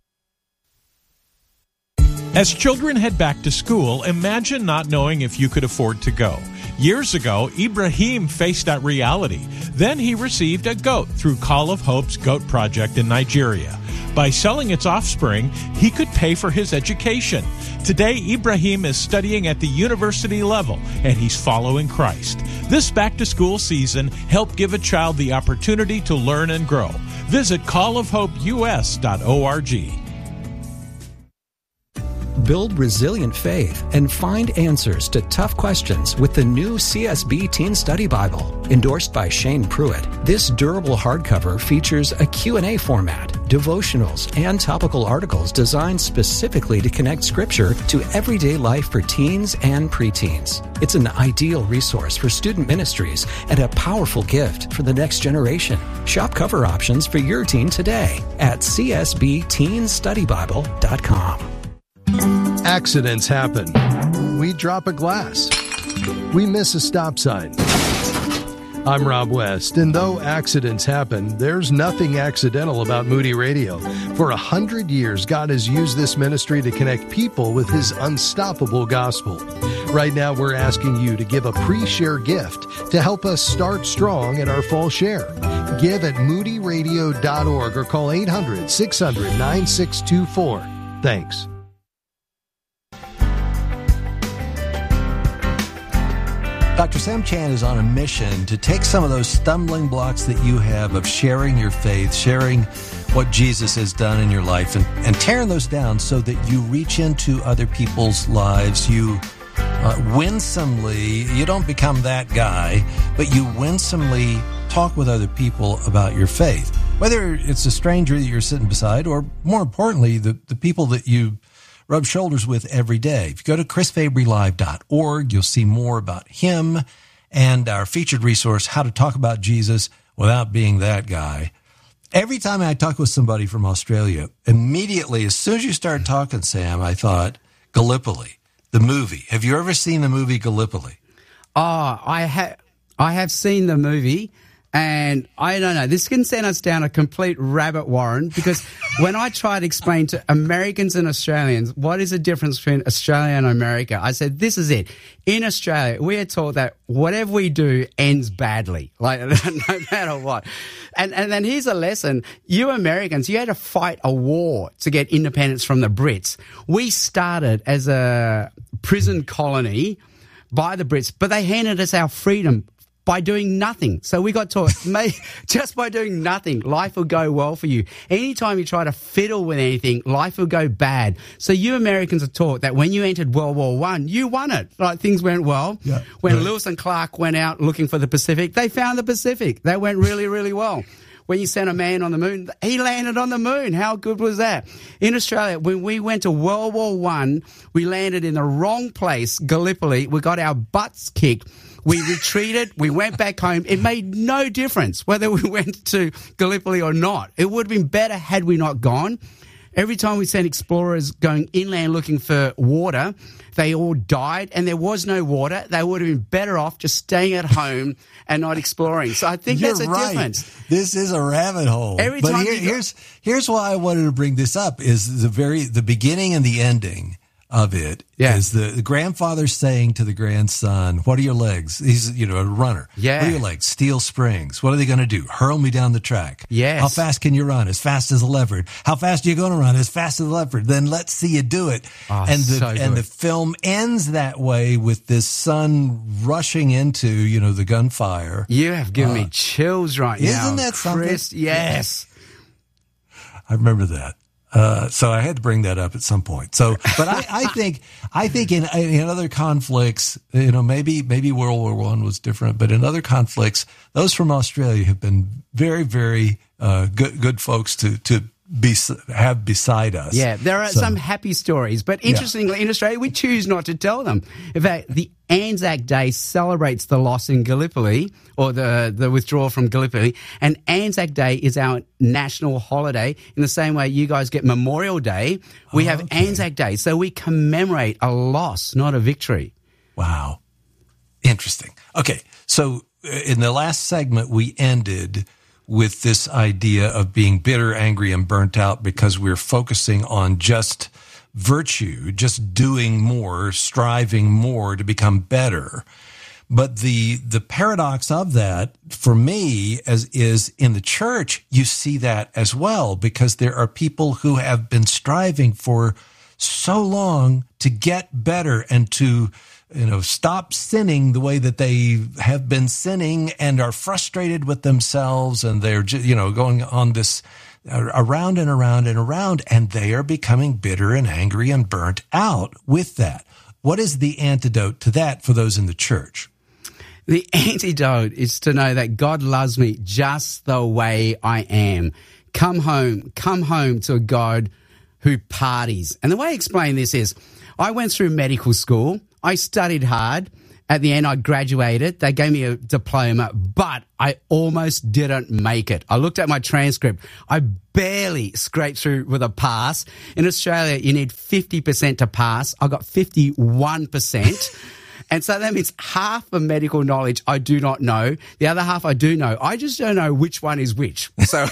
As children head back to school, imagine not knowing if you could afford to go. Years ago, Ibrahim faced that reality. Then he received a goat through Call of Hope's Goat Project in Nigeria. By selling its offspring, he could pay for his education. Today, Ibrahim is studying at the university level, and he's following Christ. This back-to-school season, help give a child the opportunity to learn and grow. Visit call of hope u s dot org.
Build resilient faith and find answers to tough questions with the new C S B Teen Study Bible. Endorsed by Shane Pruitt, this durable hardcover features a Q and A format, devotionals, and topical articles designed specifically to connect Scripture to everyday life for teens and preteens. It's an ideal resource for student ministries and a powerful gift for the next generation. Shop cover options for your teen today at c s b teen study bible dot com.
Accidents happen. We drop a glass. We miss a stop sign. I'm Rob West, and though accidents happen, there's nothing accidental about Moody Radio. For a hundred years, God has used this ministry to connect people with His unstoppable gospel. Right now, we're asking you to give a pre-share gift to help us start strong at our fall share. Give at moody radio dot org or call eight hundred, six hundred, nine six two four. Thanks.
Doctor Sam Chan is on a mission to take some of those stumbling blocks that you have of sharing your faith, sharing what Jesus has done in your life, and, and tearing those down so that you reach into other people's lives. You uh, winsomely, you don't become that guy, but you winsomely talk with other people about your faith. Whether it's a stranger that you're sitting beside, or more importantly, the, the people that you rub shoulders with every day. If you go to chris fabry live dot org, you'll see more about him and our featured resource, How to Talk About Jesus Without Being That Guy. Every time I talk with somebody from Australia, immediately, as soon as you start talking, Sam, I thought, Gallipoli, the movie. Have you ever seen the movie Gallipoli?
Oh, I have. I have seen the movie. And I don't know, this can send us down a complete rabbit warren, because when I try to explain to Americans and Australians what is the difference between Australia and America, I said, this is it. In Australia, we are taught that whatever we do ends badly, like no matter what. And, and then here's a lesson. You Americans, you had to fight a war to get independence from the Brits. We started as a prison colony by the Brits, but they handed us our freedom by doing nothing. So we got taught, may, just by doing nothing, life will go well for you. Anytime you try to fiddle with anything, life will go bad. So you Americans are taught that when you entered World War One, you won it. Like, things went well. Yeah, when right. Lewis and Clark went out looking for the Pacific, they found the Pacific. That went really, really well. When you sent a man on the moon, he landed on the moon. How good was that? In Australia, when we went to World War One, we landed in the wrong place, Gallipoli. We got our butts kicked. We retreated. We went back home. It made no difference whether we went to Gallipoli or not. It would have been better had we not gone. Every time we sent explorers going inland looking for water, they all died, and there was no water. They would have been better off just staying at home and not exploring. So I think
You're
that's a
right.
difference.
This is a rabbit hole.
Every
but
time
here,
you go-
here's here's why I wanted to bring this up is the very the beginning and the ending of it
Yeah.
is the, the grandfather saying to the grandson, "What are your legs?" He's you know a runner.
Yeah.
What are your legs? Steel springs. What are they going to do? Hurl me down the track.
Yes.
How fast can you run? As fast as a leopard. How fast are you going to run? As fast as a leopard. Then let's see you do it.
Oh,
and the
so
and
good.
the film ends that way with this son rushing into you know the gunfire.
You have given
Uh,
me chills right now.
Isn't that something?
Chris, yes.
I remember that. Uh, so I had to bring that up at some point. So, but I, I think, I think in, in other conflicts, you know, maybe, maybe World War One was different, but in other conflicts, those from Australia have been very, very, uh, good, good folks to, to be, have beside us.
Yeah, there are
So-
some happy stories, but interestingly, in Australia, we choose not to tell them. In fact, the Anzac Day celebrates the loss in Gallipoli, or the, the withdrawal from Gallipoli, and Anzac Day is our national holiday. In the same way you guys get Memorial Day, we
Oh,
have
okay.
Anzac Day. So we commemorate a loss, not a victory.
Wow. Interesting. Okay. So uh, in the last segment, we ended with this idea of being bitter, angry, and burnt out because we're focusing on just virtue, just doing more, striving more to become better. But the the paradox of that for me as is in the church, you see that as well, because there are people who have been striving for so long to get better and to, you know, stop sinning the way that they have been sinning and are frustrated with themselves, and they're just, you know, going on this around and around and around, and they are becoming bitter and angry and burnt out with that. What is the antidote to that for those in the church?
The antidote is to know that God loves me just the way I am. Come home, come home to a God who parties. And the way I explain this is, I went through medical school. I studied hard. At the end, I graduated. They gave me a diploma, but I almost didn't make it. I looked at my transcript. I barely scraped through with a pass. In Australia, you need fifty percent to pass. I got fifty-one percent. And so that means half the medical knowledge I do not know. The other half I do know. I just don't know which one is which. So,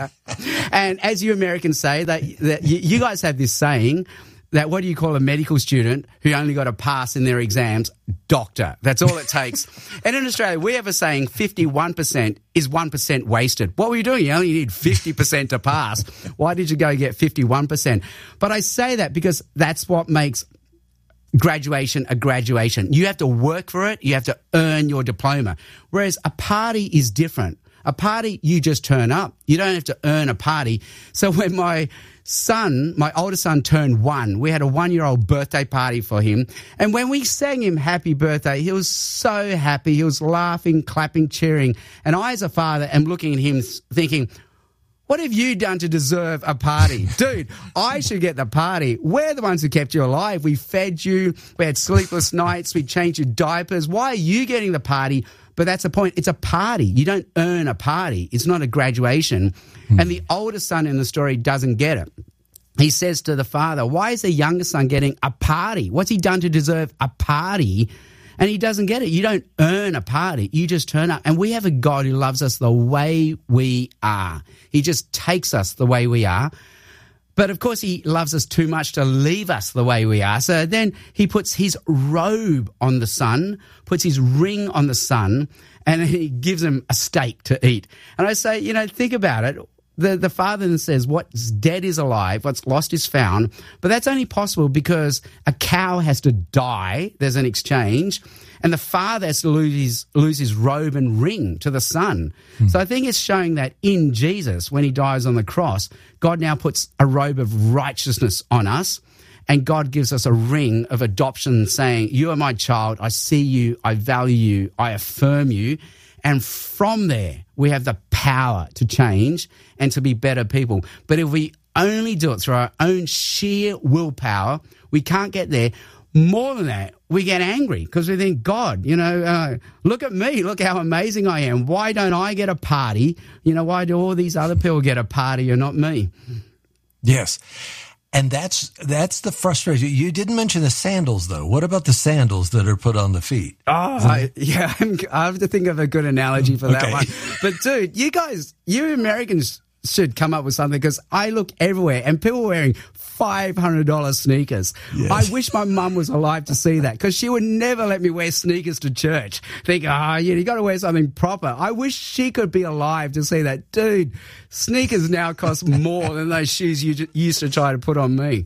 and as you Americans say, that, that you, you guys have this saying that what do you call a medical student who only got a pass in their exams? Doctor. That's all it takes. And in Australia, we have a saying fifty-one percent is one percent wasted. What were you doing? You only need fifty percent to pass. Why did you go get fifty-one percent? But I say that because that's what makes graduation a graduation. You have to work for it. You have to earn your diploma. Whereas a party is different. A party, you just turn up. You don't have to earn a party. So when my son, my older son turned one, we had a one-year-old birthday party for him. And when we sang him happy birthday, he was so happy. He was laughing, clapping, cheering. And I, as a father, am looking at him thinking, what have you done to deserve a party? Dude, I should get the party. We're the ones who kept you alive. We fed you. We had sleepless nights. We changed your diapers. Why are you getting the party? But that's the point. It's a party. You don't earn a party. It's not a graduation. Hmm. And the older son in the story doesn't get it. He says to the father, why is the younger son getting a party? What's he done to deserve a party? And he doesn't get it. You don't earn a party. You just turn up. And we have a God who loves us the way we are. He just takes us the way we are. But, of course, he loves us too much to leave us the way we are. So then he puts his robe on the son, puts his ring on the son, and he gives him a steak to eat. And I say, you know, think about it. The, the father then says, what's dead is alive, what's lost is found. But that's only possible because a cow has to die. There's an exchange. And the father has to lose his, lose his robe and ring to the son. Hmm. So I think it's showing that in Jesus, when he dies on the cross, God now puts a robe of righteousness on us. And God gives us a ring of adoption saying, you are my child. I see you. I value you. I affirm you. And from there, we have the power to change and to be better people. But if we only do it through our own sheer willpower, we can't get there. More than that, we get angry because we think, God, you know, uh, look at me. Look how amazing I am. Why don't I get a party? You know, why do all these other people get a party and not me?
Yes. And that's that's the frustration. You didn't mention the sandals, though. What about the sandals that are put on the feet?
Oh, I, yeah. I'm, I have to think of a good analogy for that
okay.
one. But, dude, you guys, you Americans should come up with something because I look everywhere and people are wearing five hundred dollars sneakers. Yes. I wish my mum was alive to see that because she would never let me wear sneakers to church. Think, ah, oh, yeah, you got to wear something proper. I wish she could be alive to see that. Dude, sneakers now cost more than those shoes you used to try to put on me.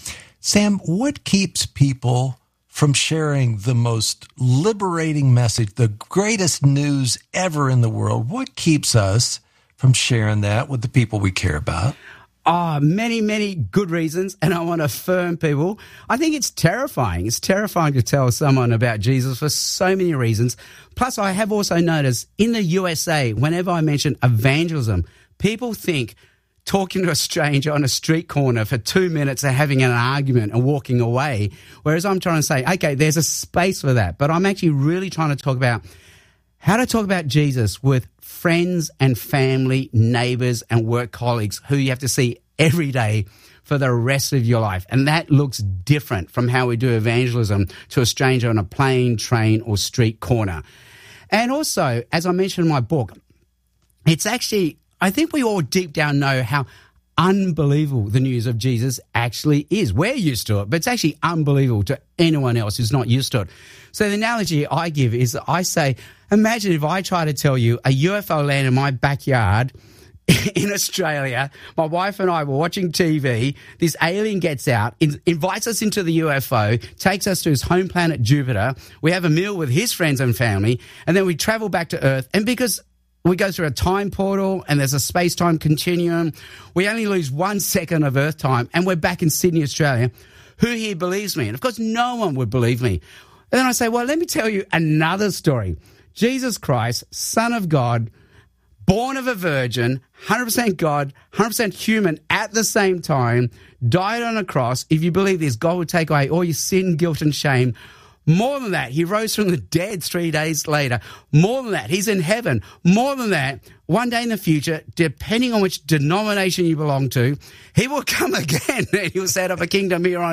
Sam, what keeps people from sharing the most liberating message, the greatest news ever in the world? What keeps us from sharing that with the people we care about?
Oh, many, many good reasons, and I want to affirm people. I think it's terrifying. It's terrifying to tell someone about Jesus for so many reasons. Plus, I have also noticed in the U S A, whenever I mention evangelism, people think talking to a stranger on a street corner for two minutes and having an argument and walking away, whereas I'm trying to say, okay, there's a space for that, but I'm actually really trying to talk about how to talk about Jesus with friends and family, neighbors and work colleagues who you have to see every day for the rest of your life. And that looks different from how we do evangelism to a stranger on a plane, train or street corner. And also, as I mentioned in my book, it's actually, I think we all deep down know how unbelievable the news of Jesus actually is. We're used to it, but it's actually unbelievable to anyone else who's not used to it. So the analogy I give is I say, imagine if I try to tell you a U F O landed in my backyard in Australia, my wife and I were watching T V, this alien gets out, in, invites us into the U F O, takes us to his home planet Jupiter, we have a meal with his friends and family, and then we travel back to Earth, and because we go through a time portal and there's a space-time continuum. We only lose one second of Earth time and we're back in Sydney, Australia. Who here believes me? And of course, no one would believe me. And then I say, well, let me tell you another story. Jesus Christ, Son of God, born of a virgin, one hundred percent God, one hundred percent human at the same time, died on a cross. If you believe this, God will take away all your sin, guilt, and shame. More than that, he rose from the dead three days later. More than that, he's in heaven. More than that, one day in the future, depending on which denomination you belong to, he will come again and he will set up a kingdom here on